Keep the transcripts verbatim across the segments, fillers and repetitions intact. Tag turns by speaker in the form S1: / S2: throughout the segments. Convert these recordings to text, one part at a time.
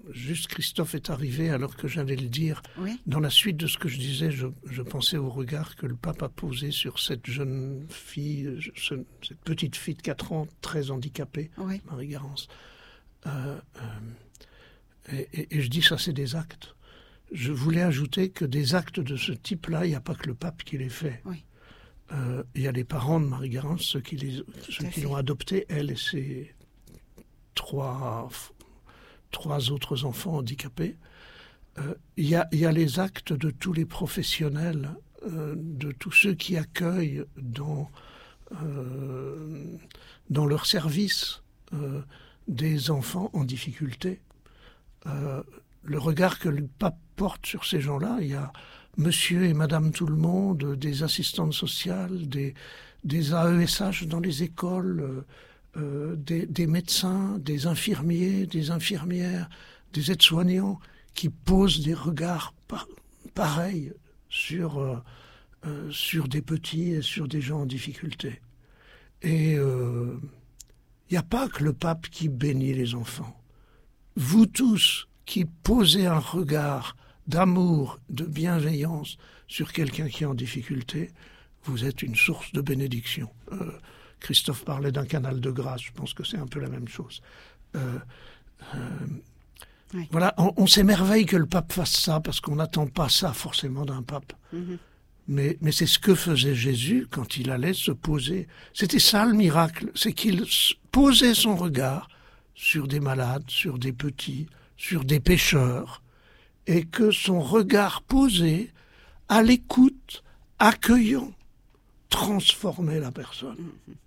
S1: juste Christophe est arrivé alors que j'allais le dire.
S2: Oui.
S1: Dans la suite de ce que je disais, je, je pensais au regard que le pape a posé sur cette jeune fille, ce, cette petite fille de quatre ans, très handicapée,
S2: Oui.
S1: Marie Garance. Euh, euh, et, et, et je dis ça, c'est des actes. Je voulais ajouter que des actes de ce type-là, il n'y a pas que le pape qui les fait.
S2: Oui.
S1: Euh, il y a les parents de Marie Garance, ceux qui, les, ceux qui l'ont adoptée, elle et ses trois, trois autres enfants handicapés. Euh, il, y a, il y a les actes de tous les professionnels, euh, de tous ceux qui accueillent dans, euh, dans leur service euh, des enfants en difficulté. Euh, le regard que le pape porte sur ces gens-là, il y a monsieur et madame tout le monde, des assistantes sociales, des, des A E S H dans les écoles, euh, des, des médecins, des infirmiers, des infirmières, des aides-soignants qui posent des regards par, pareils sur, euh, euh, sur des petits et sur des gens en difficulté. Et il euh, n'y a pas que le pape qui bénit les enfants. Vous tous qui posez un regard d'amour, de bienveillance sur quelqu'un qui est en difficulté, vous êtes une source de bénédiction. Euh, Christophe parlait d'un canal de grâce, je pense que c'est un peu la même chose. Euh, euh, oui. Voilà, on, on s'émerveille que le pape fasse ça, parce qu'on n'attend pas ça forcément d'un pape. Mm-hmm. Mais, mais c'est ce que faisait Jésus quand il allait se poser. C'était ça le miracle, c'est qu'il posait son regard sur des malades, sur des petits, sur des pécheurs, et que son regard posé, à l'écoute, accueillant, transformait la personne.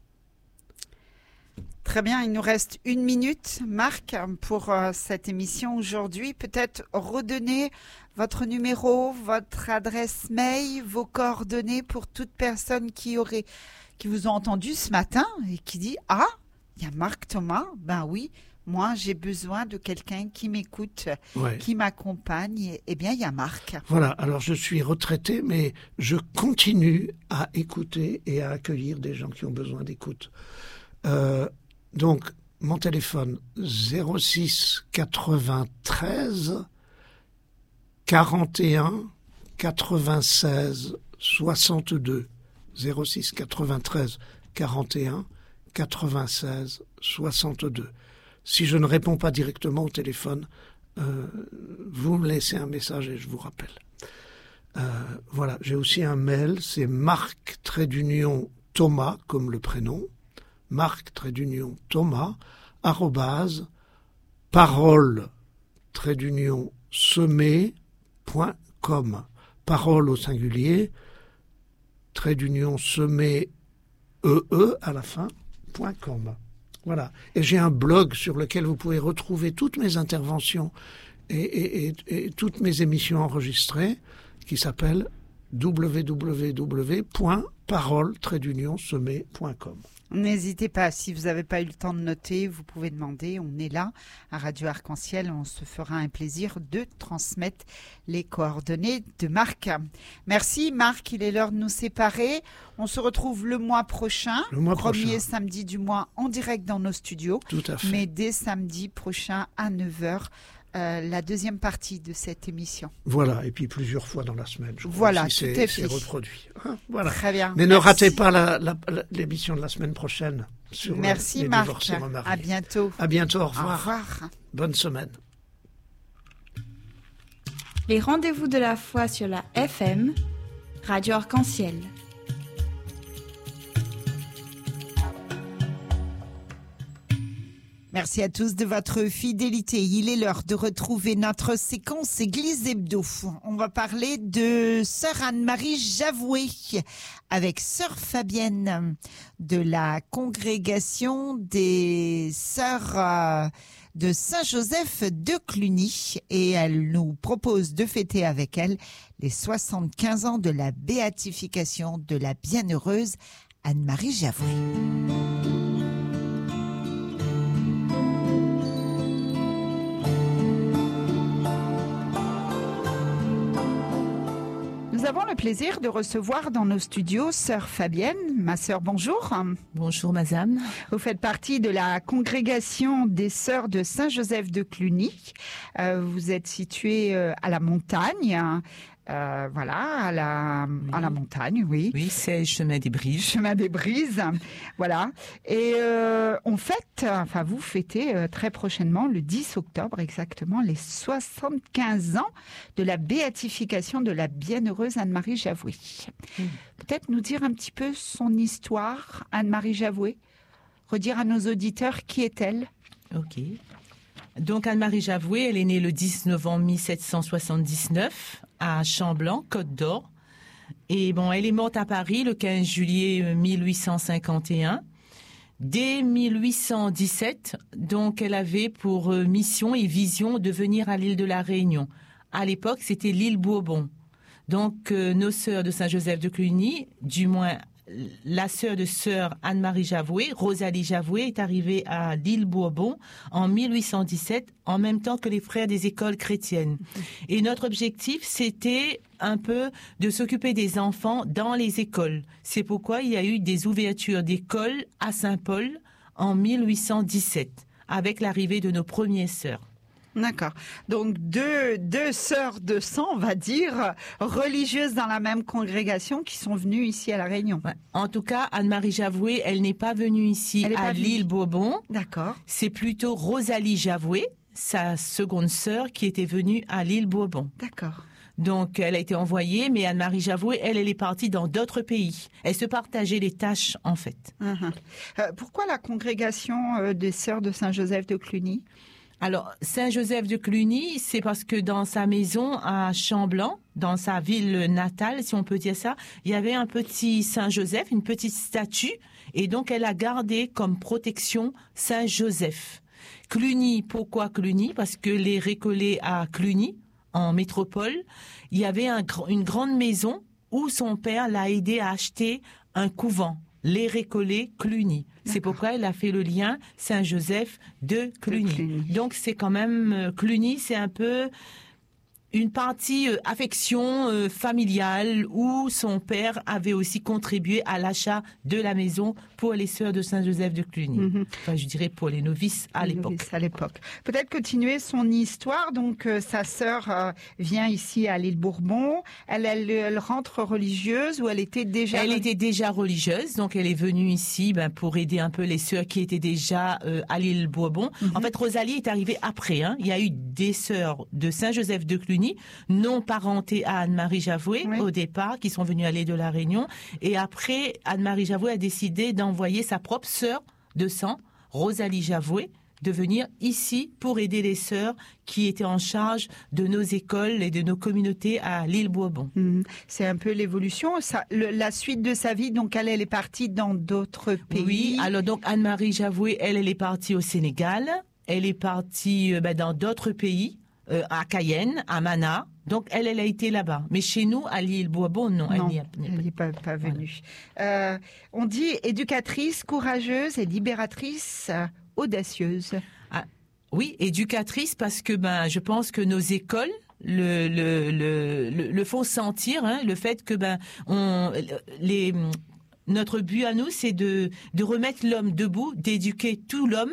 S2: Très bien, il nous reste une minute, Marc, pour euh, cette émission aujourd'hui. Peut-être redonner votre numéro, votre adresse mail, vos coordonnées pour toute personne qui aurait, qui vous a entendu ce matin et qui dit « Ah, il y a Marc Thomas, ben oui, moi, j'ai besoin de quelqu'un qui m'écoute, ouais. qui m'accompagne. » Eh bien, il y a Marc.
S1: Voilà, alors je suis retraité, mais je continue à écouter et à accueillir des gens qui ont besoin d'écoute. Euh, donc, mon téléphone, zéro six quatre-vingt-treize quarante et un quatre-vingt-seize soixante-deux. zéro six quatre-vingt-treize quarante et un quatre-vingt-seize soixante-deux. Si je ne réponds pas directement au téléphone, euh, vous me laissez un message et je vous rappelle. Euh, voilà, j'ai aussi un mail, c'est Marc trait d'union Thomas, comme le prénom, Marc trait d'union Thomas, arrobase, parole trait d'union semé point com. Parole au singulier, trait d'union semé, ee à la fin, point com. Voilà. Et j'ai un blog sur lequel vous pouvez retrouver toutes mes interventions et, et, et, et toutes mes émissions enregistrées qui s'appelle w w w point parole trait d'union semé point com.
S2: N'hésitez pas, si vous n'avez pas eu le temps de noter, vous pouvez demander, on est là à Radio Arc-en-Ciel, on se fera un plaisir de transmettre les coordonnées de Marc. Merci Marc, il est l'heure de nous séparer. On se retrouve le mois prochain,
S1: le mois
S2: premier
S1: prochain.
S2: samedi du mois en direct dans nos studios.
S1: Tout à fait.
S2: Mais dès samedi prochain à neuf heures, euh, la deuxième partie de cette émission.
S1: Voilà, et puis plusieurs fois dans la semaine. Je
S2: voilà,
S1: si
S2: tout
S1: c'est,
S2: est
S1: c'est
S2: fait.
S1: reproduit. Hein, voilà.
S2: Très bien.
S1: Mais
S2: Merci.
S1: ne ratez pas la, la, la, l'émission de la semaine prochaine. Sur
S2: Merci
S1: les
S2: Marc.
S1: divorcés remariés.
S2: À bientôt.
S1: À bientôt. Au revoir.
S2: Au revoir.
S1: Bonne semaine.
S3: Les rendez-vous de la foi sur la F M, Radio Arc-en-Ciel.
S2: Merci à tous de votre fidélité. Il est l'heure de retrouver notre séquence Église Hebdo. On va parler de sœur Anne-Marie Javoué avec sœur Fabienne de la congrégation des sœurs de Saint-Joseph de Cluny. Et elle nous propose de fêter avec elle les soixante-quinze ans de la béatification de la bienheureuse Anne-Marie Javoué.
S3: Nous
S2: avons le plaisir de recevoir dans nos studios sœur Fabienne. Ma sœur, bonjour.
S4: Bonjour, madame.
S2: Vous faites partie de la congrégation des sœurs de Saint-Joseph de Cluny. Euh, vous êtes située euh, à la montagne. Euh, voilà, à la, oui. à la montagne, oui.
S4: Oui, c'est chemin des Brises.
S2: Chemin des Brises, voilà. Et euh, on fête, enfin vous fêtez euh, très prochainement, le dix octobre exactement, les soixante-quinze ans de la béatification de la bienheureuse Anne-Marie Javoué. Mmh. Peut-être nous dire un petit peu son histoire, Anne-Marie Javoué, redire à nos auditeurs qui est-elle.
S4: Ok. Donc Anne-Marie Javoué, elle est née le dix novembre mille sept cent soixante-dix-neuf à Chamblanc, Côte d'Or. Et bon, elle est morte à Paris le quinze juillet mille huit cent cinquante et un. Dès mille huit cent dix-sept, donc elle avait pour mission et vision de venir à l'île de la Réunion. À l'époque, c'était l'île Bourbon. Donc euh, nos sœurs de Saint-Joseph de Cluny, du moins la sœur de sœur Anne-Marie Javoué, Rosalie Javoué, est arrivée à l'île Bourbon en mille huit cent dix-sept, en même temps que les frères des écoles chrétiennes. Et notre objectif, c'était un peu de s'occuper des enfants dans les écoles. C'est pourquoi il y a eu des ouvertures d'écoles à Saint-Paul en mille huit cent dix-sept, avec l'arrivée de nos premières sœurs.
S2: D'accord. Donc deux, deux sœurs de sang, on va dire, religieuses dans la même congrégation qui sont venues ici à La Réunion.
S4: Ouais. En tout cas, Anne-Marie Javoué, elle n'est pas venue ici à l'île Bourbon.
S2: D'accord.
S4: C'est plutôt Rosalie Javoué, sa seconde sœur, qui était venue à l'île Bourbon.
S2: D'accord.
S4: Donc, elle a été envoyée, mais Anne-Marie Javoué, elle, elle est partie dans d'autres pays. Elle se partageait les tâches, en fait.
S2: Uh-huh. Euh, pourquoi la congrégation euh, des sœurs de Saint-Joseph de Cluny ?
S4: Alors, Saint-Joseph de Cluny, c'est parce que dans sa maison à Chamblanc, dans sa ville natale, si on peut dire ça, il y avait un petit Saint-Joseph, une petite statue, et donc elle a gardé comme protection Saint-Joseph. Cluny, pourquoi Cluny ? Parce que les Récollets à Cluny, en métropole, il y avait un, une grande maison où son père l'a aidé à acheter un couvent. Les Récollets Cluny. C'est pourquoi elle a fait le lien Saint-Joseph de Cluny. Cluny. Donc c'est quand même euh, Cluny, c'est un peu une partie euh, affection euh, familiale où son père avait aussi contribué à l'achat de la maison pour les sœurs de Saint-Joseph de Cluny. Mm-hmm. Enfin, je dirais pour les novices à les l'époque.
S2: Novices à l'époque. Peut-être continuer son histoire. Donc euh, sa sœur euh, vient ici à l'île Bourbon. Elle, elle, elle rentre religieuse ou elle était déjà.
S4: Elle était déjà religieuse, donc elle est venue ici ben, pour aider un peu les sœurs qui étaient déjà euh, à l'île Bourbon. Mm-hmm. En fait, Rosalie est arrivée après. Hein. Il y a eu des sœurs de Saint-Joseph de Cluny, non parentées à Anne-Marie Javoué oui. au départ, qui sont venues à l'île de la Réunion. Et après, Anne-Marie Javoué a décidé d'envoyer sa propre sœur de sang, Rosalie Javoué, de venir ici pour aider les sœurs qui étaient en charge de nos écoles et de nos communautés à l'île Bourbon.
S2: Mmh. C'est un peu l'évolution. Ça, le, la suite de sa vie, donc elle, elle est partie dans d'autres pays.
S4: Oui, alors donc Anne-Marie Javoué, elle, elle est partie au Sénégal. Elle est partie euh, ben, dans d'autres pays. Euh, à Cayenne, à Mana. Donc, elle, elle a été là-bas. Mais chez nous, à l'île Bourbon, non,
S2: non,
S4: elle
S2: n'y est pas, pas venue. Voilà. Euh, on dit éducatrice, courageuse et libératrice, euh, audacieuse.
S4: Ah, oui, éducatrice parce que ben, je pense que nos écoles le, le, le, le, le font sentir, hein, le fait que ben, on, les, notre but à nous, c'est de, de remettre l'homme debout, d'éduquer tout l'homme.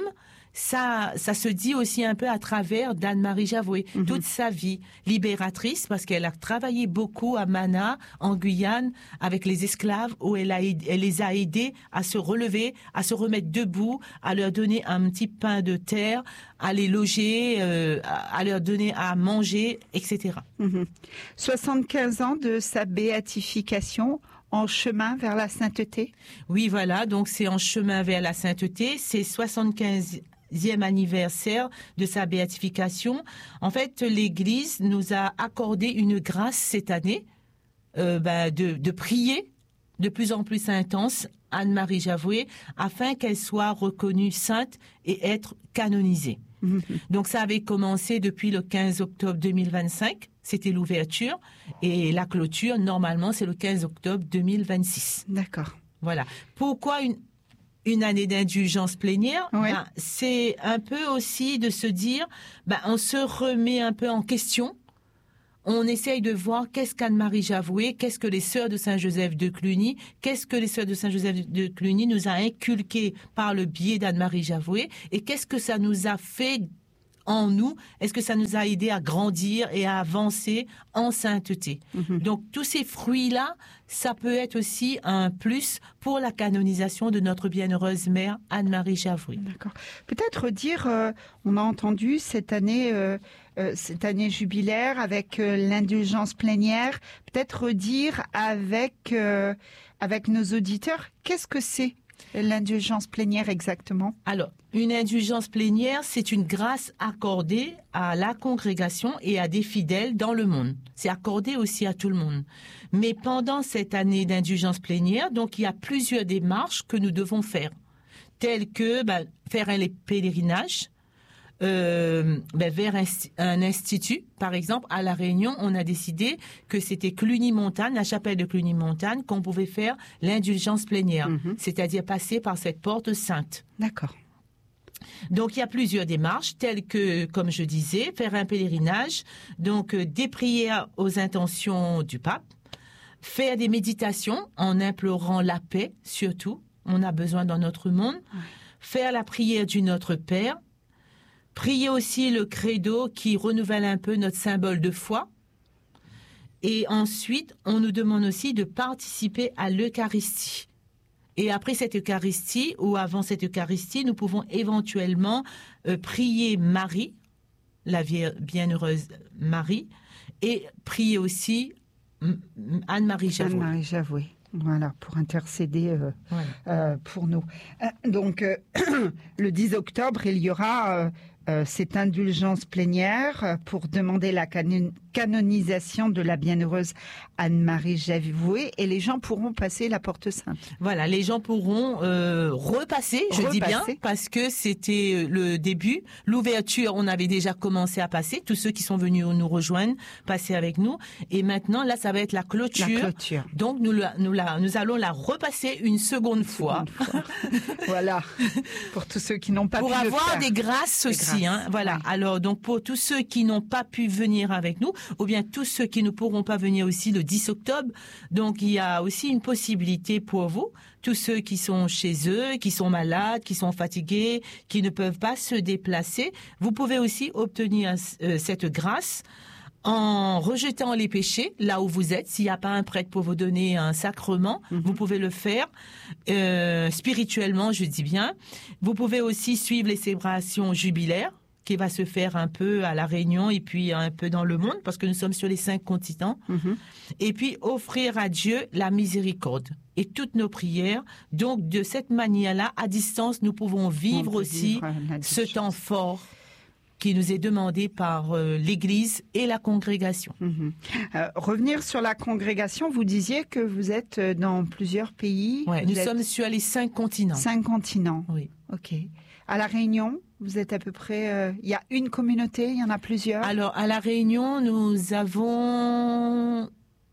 S4: Ça, ça se dit aussi un peu à travers d'Anne-Marie Javoué, mm-hmm. toute sa vie libératrice, parce qu'elle a travaillé beaucoup à Mana, en Guyane, avec les esclaves, où elle, a, elle les a aidés à se relever, à se remettre debout, à leur donner un petit pain de terre, à les loger, euh, à leur donner à manger, et cetera.
S2: Mm-hmm. soixante-quinze ans de sa béatification. En chemin vers la sainteté ?
S4: Oui, voilà, donc c'est en chemin vers la sainteté, c'est soixante-quinzième anniversaire de sa béatification. En fait, l'Église nous a accordé une grâce cette année euh, ben, de, de prier de plus en plus intense Anne-Marie Javoué afin qu'elle soit reconnue sainte et être canonisée. Mmh. Donc ça avait commencé depuis le quinze octobre deux mille vingt-cinq, c'était l'ouverture, et la clôture, normalement, c'est le quinze octobre deux mille vingt-six.
S2: D'accord.
S4: Voilà. Pourquoi une, une année d'indulgence plénière ?
S2: Oui.
S4: Ben, c'est un peu aussi de se dire, ben, on se remet un peu en question, on essaye de voir qu'est-ce qu'Anne-Marie Javoué, qu'est-ce que les sœurs de Saint-Joseph de Cluny, qu'est-ce que les sœurs de Saint-Joseph de Cluny nous a inculqué par le biais d'Anne-Marie Javoué, et qu'est-ce que ça nous a fait en nous, est-ce que ça nous a aidé à grandir et à avancer en sainteté. Mm-hmm. Donc tous ces fruits-là, ça peut être aussi un plus pour la canonisation de notre bienheureuse mère Anne-Marie Javoué.
S2: D'accord. Peut-être dire, euh, on a entendu cette année, euh, euh, cette année jubilaire avec euh, l'indulgence plénière, peut-être dire avec, euh, avec nos auditeurs, qu'est-ce que c'est l'indulgence plénière exactement?
S4: Alors, une indulgence plénière, c'est une grâce accordée à la congrégation et à des fidèles dans le monde. C'est accordé aussi à tout le monde. Mais pendant cette année d'indulgence plénière, donc il y a plusieurs démarches que nous devons faire, telles que ben, faire un pèlerinage euh, ben, vers un, un institut. Par exemple, à La Réunion, on a décidé que c'était Cluny-Montagne, la chapelle de Cluny-Montagne, qu'on pouvait faire l'indulgence plénière, mm-hmm. c'est-à-dire passer par cette porte sainte.
S2: D'accord.
S4: Donc, il y a plusieurs démarches, telles que, comme je disais, faire un pèlerinage, donc euh, des prières aux intentions du pape, faire des méditations en implorant la paix, surtout, on a besoin dans notre monde, oui. Faire la prière du Notre Père, prier aussi le credo qui renouvelle un peu notre symbole de foi. Et ensuite, on nous demande aussi de participer à l'Eucharistie. Et après cette Eucharistie, ou avant cette Eucharistie, nous pouvons éventuellement euh, prier Marie, la bienheureuse Marie, et prier aussi Anne-Marie Javoué.
S2: Anne-Marie Javoué, voilà, pour intercéder euh, voilà. euh, pour nous. Euh, donc, euh, le dix octobre, il y aura euh, euh, cette indulgence plénière pour demander la canon- canonisation de la bienheureuse Anne-Marie Javoué, et les gens pourront passer la porte sainte.
S4: Voilà, les gens pourront euh, repasser, je repasser. dis bien, parce que c'était le début, l'ouverture, on avait déjà commencé à passer, tous ceux qui sont venus nous rejoindre, passer avec nous, et maintenant, là, ça va être la clôture.
S2: La clôture.
S4: Donc, nous, la, nous, la, nous allons la repasser une seconde fois.
S2: Seconde fois. Voilà, pour tous ceux qui n'ont pas
S4: pour
S2: pu le faire.
S4: Pour avoir des grâces des aussi, grâces. Hein, voilà. Oui. Alors, donc, pour tous ceux qui n'ont pas pu venir avec nous, ou bien tous ceux qui ne pourront pas venir aussi le dix octobre. Donc, il y a aussi une possibilité pour vous, tous ceux qui sont chez eux, qui sont malades, qui sont fatigués, qui ne peuvent pas se déplacer. Vous pouvez aussi obtenir euh, cette grâce en rejetant les péchés là où vous êtes. S'il n'y a pas un prêtre pour vous donner un sacrement, mm-hmm. vous pouvez le faire euh, spirituellement, je dis bien. Vous pouvez aussi suivre les célébrations jubilaires, qui va se faire un peu à La Réunion et puis un peu dans le monde, parce que nous sommes sur les cinq continents. Mm-hmm. Et puis, offrir à Dieu la miséricorde et toutes nos prières. Donc, de cette manière-là, à distance, nous pouvons vivre aussi vivre ce temps fort qui nous est demandé par euh, l'Église et la congrégation.
S2: Mm-hmm. Euh, revenir sur la congrégation, vous disiez que vous êtes dans plusieurs pays.
S4: Ouais, nous sommes sur les cinq continents.
S2: Cinq continents.
S4: Oui.
S2: OK. À La Réunion, vous êtes à peu près... Euh, il y a une communauté, il y en a plusieurs?
S4: Alors, à La Réunion, nous avons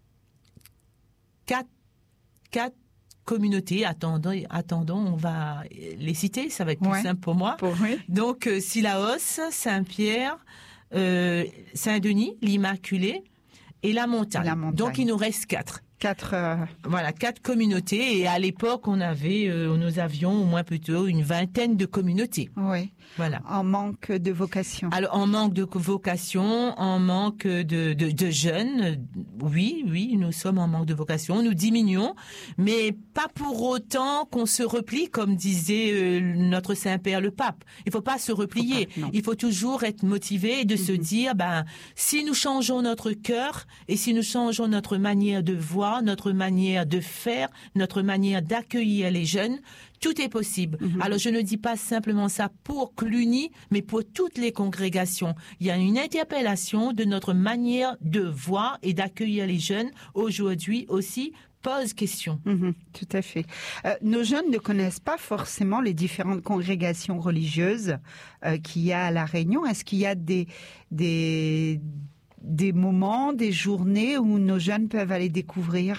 S4: quatre, quatre communautés. Attendons, attendons, on va les citer, ça va être plus ouais, simple pour moi.
S2: Pour, oui.
S4: Donc, euh, Sillaos, Saint-Pierre, euh, Saint-Denis, l'Immaculée et la montagne.
S2: la montagne.
S4: Donc, il nous reste quatre.
S2: Quatre, euh...
S4: Voilà, quatre communautés. Et à l'époque, on avait, euh, nous avions au moins plutôt une vingtaine de communautés.
S2: Oui.
S4: Voilà.
S2: En manque de vocation.
S4: Alors, en manque de vocation, en manque de, de, de jeunes. Oui, oui, nous sommes en manque de vocation. Nous diminuons, mais pas pour autant qu'on se replie, comme disait euh, notre Saint-Père le Pape. Il faut pas se replier. Faut pas, Il faut toujours être motivé et de mm-hmm. se dire, ben, si nous changeons notre cœur et si nous changeons notre manière de voir, notre manière de faire, notre manière d'accueillir les jeunes, tout est possible. Mm-hmm. Alors, je ne dis pas simplement ça pour Cluny, mais pour toutes les congrégations. Il y a une interpellation de notre manière de voir et d'accueillir les jeunes aujourd'hui aussi pose question.
S2: Mm-hmm, tout à fait. Euh, nos jeunes ne connaissent pas forcément les différentes congrégations religieuses euh, qu'il y a à La Réunion. Est-ce qu'il y a des... des des moments, des journées où nos jeunes peuvent aller découvrir?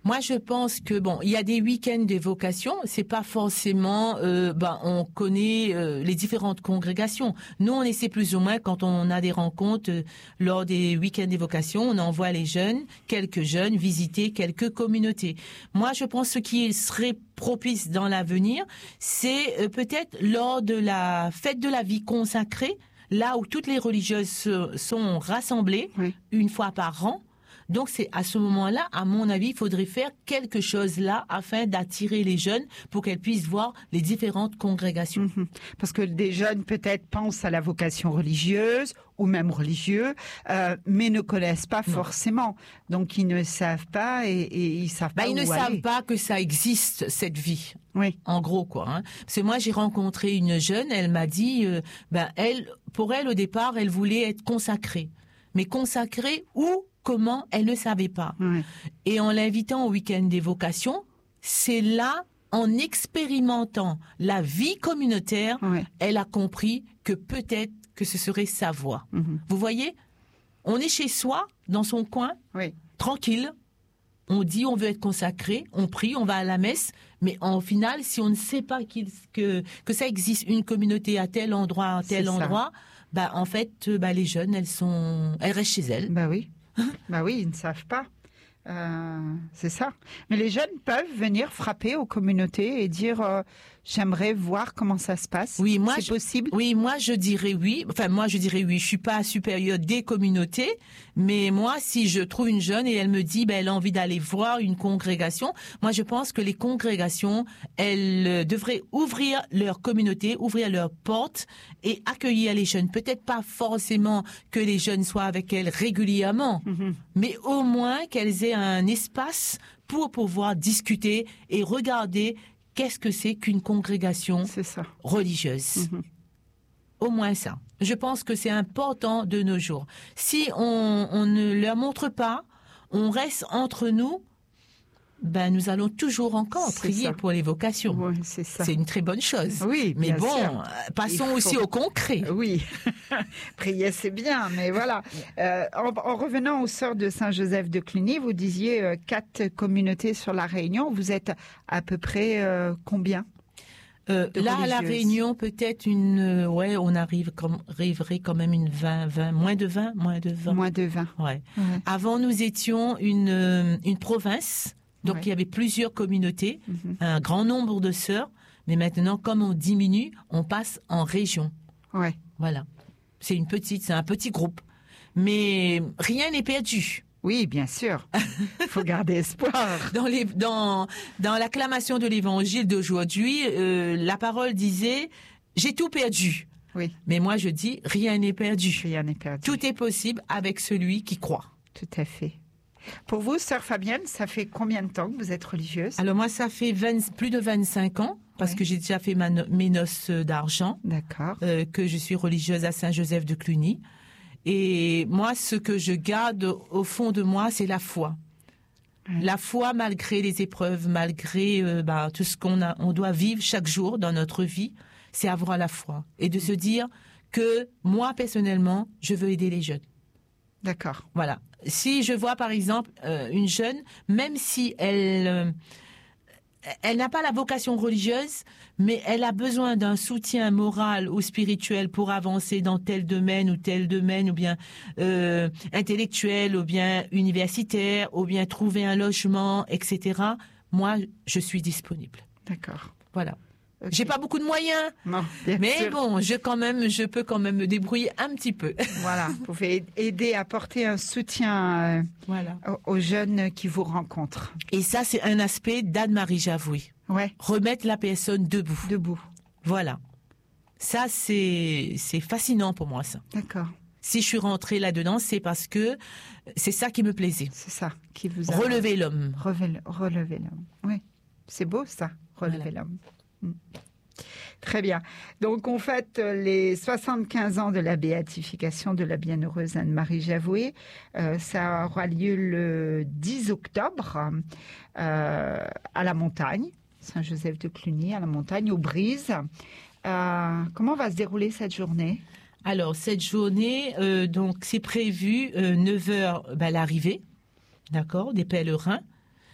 S4: Moi, je pense que bon, il y a des week-ends d'évocation. C'est pas forcément, euh, ben, on connaît euh, les différentes congrégations. Nous, on essaie plus ou moins quand on a des rencontres euh, lors des week-ends d'évocation, on envoie les jeunes, quelques jeunes, visiter quelques communautés. Moi, je pense que ce qui serait propice dans l'avenir, c'est euh, peut-être lors de la fête de la vie consacrée, là où toutes les religieuses sont rassemblées oui. une fois par an. Donc, c'est à ce moment-là, à mon avis, il faudrait faire quelque chose là afin d'attirer les jeunes pour qu'elles puissent voir les différentes congrégations.
S2: Mmh. Parce que des jeunes, peut-être, pensent à la vocation religieuse ou même religieux, euh, mais ne connaissent pas non. forcément. Donc, ils ne savent pas et, et ils savent
S4: bah,
S2: pas
S4: ils
S2: où
S4: ne
S2: aller.
S4: savent pas que ça existe, cette vie.
S2: Oui.
S4: En gros, quoi. Hein. Parce que moi, j'ai rencontré une jeune, elle m'a dit, euh, ben, elle, pour elle, au départ, elle voulait être consacrée. Mais consacrée où? Comment, elle ne savait pas. Oui. Et en l'invitant au week-end d'évocation, c'est là, en expérimentant la vie communautaire, oui. elle a compris que peut-être que ce serait sa voie. Mm-hmm. Vous voyez, on est chez soi, dans son coin, oui. tranquille, on dit on veut être consacré, on prie, on va à la messe, mais en final, si on ne sait pas qu'il, que, que ça existe une communauté à tel endroit, à tel c'est endroit, bah, en fait, bah, les jeunes, elles, sont, elles restent chez elles.
S2: Bah oui. Bah oui, ils ne savent pas. Euh, c'est ça. Mais les jeunes peuvent venir frapper aux communautés et dire euh, j'aimerais voir comment ça se passe.
S4: Oui, moi,
S2: c'est
S4: je,
S2: possible.
S4: Oui, moi je dirais oui. Enfin, moi je dirais oui. Je suis pas supérieure des communautés, mais moi, si je trouve une jeune et elle me dit, ben, elle a envie d'aller voir une congrégation, moi je pense que les congrégations, elles euh, devraient ouvrir leur communauté, ouvrir leurs portes et accueillir les jeunes. Peut-être pas forcément que les jeunes soient avec elles régulièrement, mm-hmm. mais au moins qu'elles aient un espace pour pouvoir discuter et regarder qu'est-ce que c'est qu'une congrégation
S2: c'est ça.
S4: religieuse. Mmh. Au moins ça. Je pense que c'est important de nos jours. Si on, on ne leur montre pas, on reste entre nous, ben nous allons toujours encore c'est prier ça. Pour les vocations.
S2: Oui, c'est ça.
S4: C'est une très bonne chose.
S2: Oui,
S4: mais bon,
S2: sûr.
S4: Passons faut... aussi au concret.
S2: Oui, prier c'est bien, mais voilà. Euh, en, en revenant aux Sœurs de Saint-Joseph de Cluny, vous disiez euh, quatre communautés sur la Réunion. Vous êtes à peu près euh, combien
S4: euh, Là, à la Réunion, peut-être une... Euh, ouais, on arrive comme, arriverait quand même une vingt, vingt, moins de vingt, moins de vingt.
S2: Moins de vingt.
S4: Ouais. ouais. Avant, nous étions une, euh, une province. Donc, ouais. il y avait plusieurs communautés, mm-hmm. un grand nombre de sœurs. Mais maintenant, comme on diminue, on passe en région.
S2: Ouais.
S4: Voilà. C'est une petite, c'est un petit groupe. Mais rien n'est perdu.
S2: Oui, bien sûr. Il faut garder espoir.
S4: Dans, les, dans, dans l'acclamation de l'évangile d'aujourd'hui, euh, la parole disait « J'ai tout perdu ».
S2: Oui.
S4: Mais moi, je dis « Rien n'est perdu ».
S2: Rien n'est perdu.
S4: Tout est possible avec celui qui croit.
S2: Tout à fait. Pour vous, Sœur Fabienne, ça fait combien de temps que vous êtes religieuse?
S4: Alors moi, ça fait vingt, plus de vingt-cinq ans, parce oui. que j'ai déjà fait ma no- mes noces d'argent.
S2: D'accord.
S4: Euh, que je suis religieuse à Saint-Joseph de Cluny. Et moi, ce que je garde au fond de moi, c'est la foi. Oui. La foi, malgré les épreuves, malgré euh, bah, tout ce qu'on a, on doit vivre chaque jour dans notre vie, c'est avoir la foi. Et de oui. se dire que moi, personnellement, je veux aider les jeunes.
S2: D'accord.
S4: Voilà. Si je vois, par exemple, euh, une jeune, même si elle... Euh, elle n'a pas la vocation religieuse, mais elle a besoin d'un soutien moral ou spirituel pour avancer dans tel domaine ou tel domaine, ou bien euh, intellectuel, ou bien universitaire, ou bien trouver un logement, et cetera. Moi, je suis disponible.
S2: D'accord.
S4: Voilà. Okay. J'ai pas beaucoup de moyens,
S2: non, bien
S4: mais
S2: sûr.
S4: bon, je quand même, je peux quand même me débrouiller un petit peu.
S2: Voilà, vous pouvez aider à apporter un soutien euh,
S4: voilà.
S2: aux jeunes qui vous rencontrent.
S4: Et ça, c'est un aspect d'Anne-Marie Javoué.
S2: Ouais.
S4: Remettre la personne debout.
S2: Debout.
S4: Voilà. Ça, c'est c'est fascinant pour moi, ça.
S2: D'accord.
S4: Si je suis rentrée là-dedans, c'est parce que c'est ça qui me plaisait.
S2: C'est ça qui vous a...
S4: Relever l'homme.
S2: Relever, relever l'homme. Oui, c'est beau ça, relever voilà. l'homme. Très bien. Donc, on fête les soixante-quinze ans de la béatification de la bienheureuse Anne-Marie Javoué. Euh, ça aura lieu le dix octobre euh, à la montagne, Saint-Joseph de Cluny, à la montagne, aux Brises. Euh, comment va se dérouler cette journée?
S4: Alors, cette journée, euh, donc, c'est prévu euh, neuf heures bah, l'arrivée, d'accord, des pèlerins.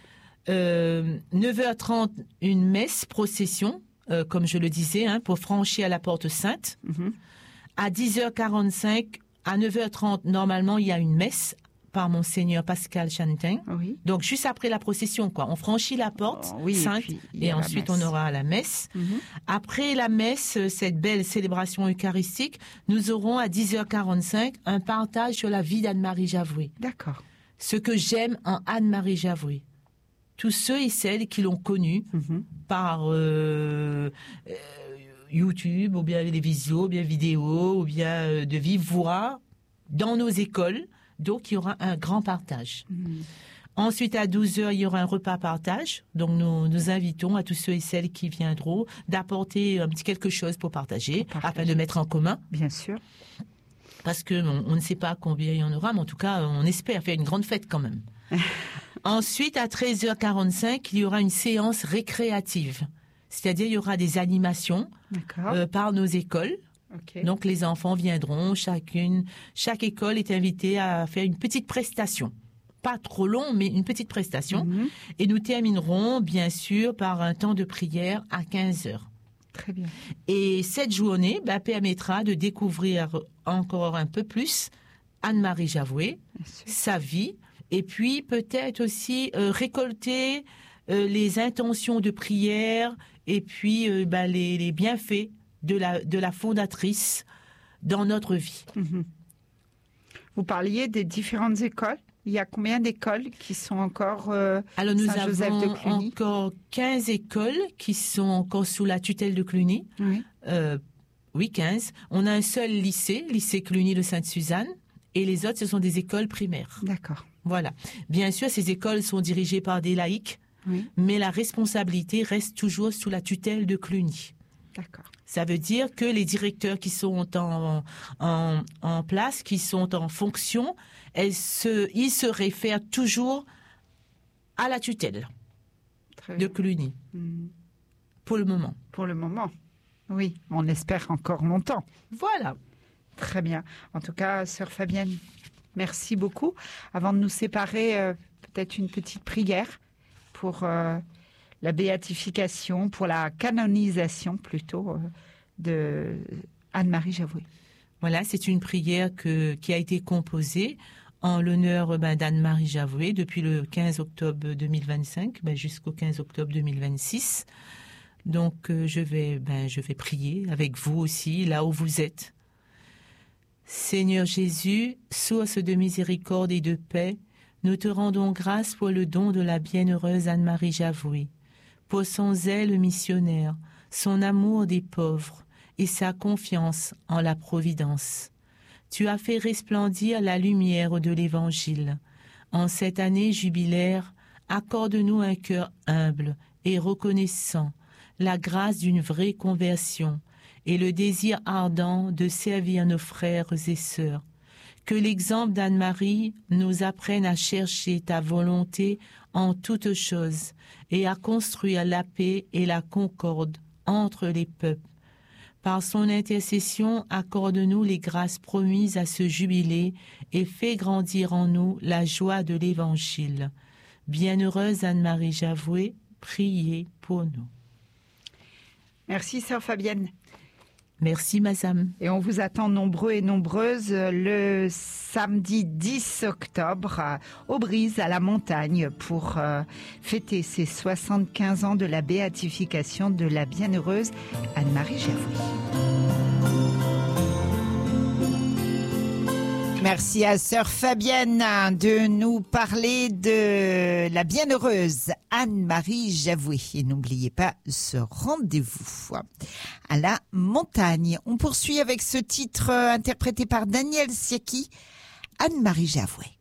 S4: Euh, neuf heures trente, une messe, procession, euh, comme je le disais, hein, pour franchir la porte sainte.
S2: Mhm.
S4: À dix heures quarante-cinq, à neuf heures trente, normalement, il y a une messe par Monseigneur Pascal Chantin.
S2: Oui.
S4: Donc, juste après la procession, quoi. On franchit la porte
S2: Oh, oui, et
S4: sainte
S2: puis, il y
S4: et,
S2: a la
S4: ensuite
S2: messe.
S4: on aura la messe.
S2: Mhm.
S4: Après la messe, cette belle célébration eucharistique, nous aurons à dix heures quarante-cinq un partage sur la vie d'Anne-Marie Javoué.
S2: D'accord.
S4: Ce que j'aime en Anne-Marie Javoué. Tous ceux et celles qui l'ont connue
S2: Mhm.
S4: par euh, euh, YouTube, ou bien les visios, ou bien vidéos, ou bien euh, de vive voix, dans nos écoles. Donc, il y aura un grand partage.
S2: Mhm.
S4: Ensuite, à douze heures, il y aura un repas partage. Donc, nous, nous invitons à tous ceux et celles qui viendront d'apporter un petit quelque chose pour partager,
S2: Pour partager.
S4: afin de mettre en commun.
S2: Bien sûr.
S4: Parce que on, on ne sait pas combien il y en aura, mais en tout cas, on espère faire une grande fête quand même. Ensuite, à treize heures quarante-cinq, il y aura une séance récréative. C'est-à-dire, il y aura des animations
S2: D'accord.
S4: euh, par nos écoles.
S2: Ok.
S4: Donc, les enfants viendront, chacune, chaque école est invitée à faire une petite prestation. Pas trop long, mais une petite prestation.
S2: Mhm.
S4: Et nous terminerons, bien sûr, par un temps de prière à quinze heures.
S2: Très bien.
S4: Et cette journée bah, permettra de découvrir encore un peu plus Anne-Marie Javoué,
S2: Bien sûr.
S4: sa vie, et puis peut-être aussi euh, récolter euh, les intentions de prière et puis euh, bah, les, les bienfaits de la, de la fondatrice dans notre vie.
S2: Mhm. Vous parliez des différentes écoles. Il y a combien d'écoles qui sont encore euh,
S4: Alors nous
S2: Saint-Joseph
S4: avons
S2: de Cluny.
S4: encore quinze écoles qui sont encore sous la tutelle de Cluny.
S2: Oui.
S4: Euh, oui, quinze. On a un seul lycée, lycée Cluny de Sainte-Suzanne, et les autres, ce sont des écoles primaires.
S2: D'accord.
S4: Voilà. Bien sûr, ces écoles sont dirigées par des laïcs,
S2: Oui.
S4: mais la responsabilité reste toujours sous la tutelle de Cluny.
S2: D'accord.
S4: Ça veut dire que les directeurs qui sont en, en, en place, qui sont en fonction, elles se, ils se réfèrent toujours à la tutelle
S2: Très
S4: de
S2: bien.
S4: Cluny,
S2: Mhm.
S4: pour le moment.
S2: Pour le moment. Oui. On espère encore longtemps.
S4: Voilà.
S2: Très bien. En tout cas, sœur Fabienne, merci beaucoup. Avant de nous séparer, euh, peut-être une petite prière pour euh, la béatification, pour la canonisation plutôt euh, de Anne-Marie Javoué.
S4: Voilà, c'est une prière que, qui a été composée en l'honneur ben, d'Anne-Marie Javoué depuis le quinze octobre deux mille vingt-cinq ben, jusqu'au quinze octobre deux mille vingt-six. Donc, euh, je vais, ben, je vais prier avec vous aussi, là où vous êtes. Seigneur Jésus, source de miséricorde et de paix, nous te rendons grâce pour le don de la bienheureuse Anne-Marie Javoué, pour son zèle missionnaire, son amour des pauvres et sa confiance en la providence. Tu as fait resplendir la lumière de l'Évangile. En cette année jubilaire, accorde-nous un cœur humble et reconnaissant, la grâce d'une vraie conversion et le désir ardent de servir nos frères et sœurs. Que l'exemple d'Anne-Marie nous apprenne à chercher ta volonté en toutes choses et à construire la paix et la concorde entre les peuples. Par son intercession, accorde-nous les grâces promises à ce jubilé et fais grandir en nous la joie de l'Évangile. Bienheureuse Anne-Marie Javoué, priez pour nous.
S2: Merci, sœur Fabienne.
S4: Merci, madame.
S2: Et on vous attend nombreux et nombreuses le samedi dix octobre à Aubrise, à la Montagne, pour euh, fêter ses soixante-quinze ans de la béatification de la bienheureuse Anne-Marie Javoué. Merci à sœur Fabienne de nous parler de la bienheureuse Anne-Marie Javoué. Et n'oubliez pas ce rendez-vous à la montagne. On poursuit avec ce titre interprété par Daniel Siaki, Anne-Marie Javoué.